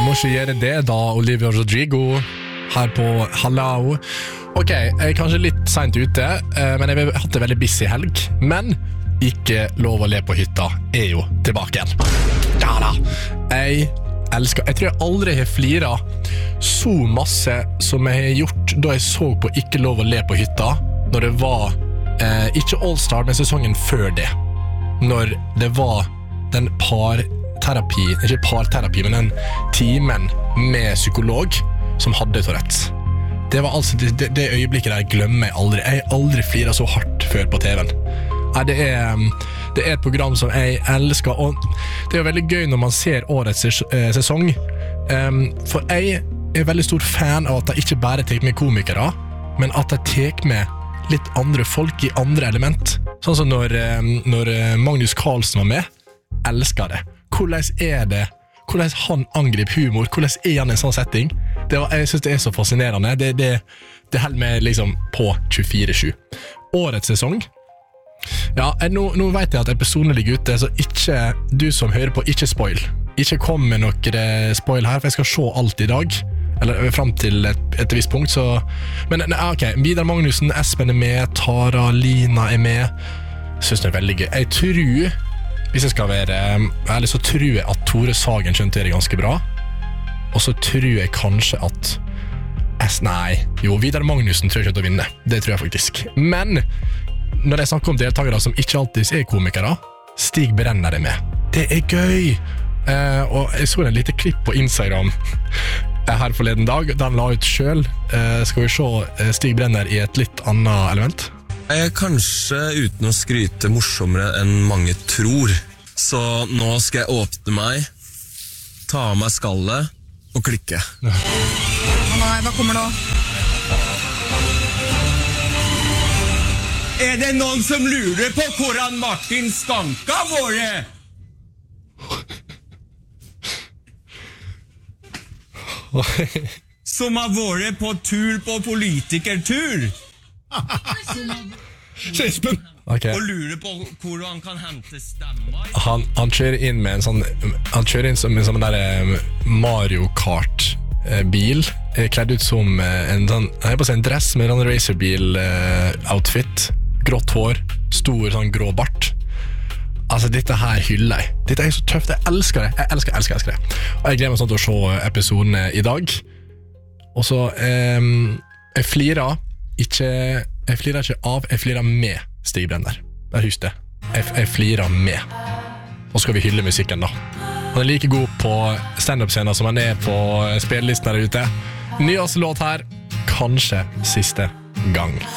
må ikke gjøre det da, Olivia Rodrigo her på Hallau. Ok, jeg er kanskje litt sent ute, men jeg har hatt det veldig busy helg. Men ikke lov å le på hytta er jo tilbake igjen. Ja da, jeg tror jeg aldri har fliret så masse som jeg har gjort da jeg så på Ikke lov å le på hytta, når det var ikke All-Star, men sesongen før det. Når det var den parterapi, ikke parterapi, men den timen med psykolog som hadde Tourettes. Det var altså det øyeblikket der jeg glemmer aldri. Jeg har aldri fliret så hardt før på TV-en. Nei, det er et program som jeg elsker, og det er jo veldig gøy når man ser årets sesong. For jeg er veldig stor fan av at de ikke bare tar med komikere, men at de tar med litt andre folk i andre element. Sånn som når Magnus Carlsen var med, elsker det. Hvordan er det? Hvordan han angriper humor? Hvordan er han i en sånn setting? Jeg synes det er så fascinerende. Det holder meg liksom på 24/7. Årets sesong. Ja, nå vet jeg at episoden ligger ute, så ikke du som hører på, ikke spoil. Ikke kom med noe spoil her, for jeg skal se alt i dag. Eller frem til et visst punkt, så... Men ok, Vidar Magnussen, Espen er med, Tara, Lina er med. Jeg synes det er veldig gøy. Jeg tror, hvis jeg skal være ærlig, så tror jeg at Tore Sagen skjønte det ganske bra. Og så tror jeg kanskje at Vidar Magnussen tror jeg ikke til å vinne. Det tror jeg faktisk. Men når jeg snakker om deltakere som ikke alltid er komikere, Stig Brenner er med. Det er gøy! Og jeg så en lite klipp på Instagram her forleden dag, den la ut selv. Skal vi se Stig Brenner i et litt annet element? Jeg er kanskje uten å skryte morsommere enn mange tror. Så nå skal jeg åpne meg, ta av meg skallet og klikke. Nei, hva kommer nå? Er det noen som lurer på hvordan Martin Skanka våre? Som har vært på tur på politikertur. Espen! Okay. Og lurer på hvor han kan hente stemmer. Han kjører inn med en sånn... Han kjører inn som en der Mario Kart bil, kledd ut som en sånn... Jeg har på seg en dress med en racerbil outfit, grått hår, stor sånn grå bart. Altså, dette her hyller jeg. Dette er så tøft, jeg elsker det. Jeg elsker det. Og jeg gleder meg sånn til å se episoden i dag. Og så, jeg flirer ikke av, jeg flirer med Stig Brenner. Husk det. Jeg flirer med. Og så skal vi hylle musikken da. Han er like god på stand-up-scener som han er på spillelisten der ute. Nyeste låt her, kanskje siste gang.